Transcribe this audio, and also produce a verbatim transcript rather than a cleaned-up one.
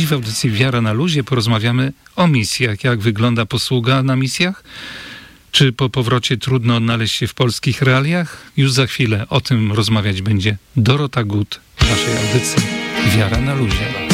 Dziś w audycji Wiara na luzie porozmawiamy o misjach. Jak wygląda posługa na misjach? Czy po powrocie trudno odnaleźć się w polskich realiach? Już za chwilę o tym rozmawiać będzie Dorota Gut w naszej audycji Wiara na luzie.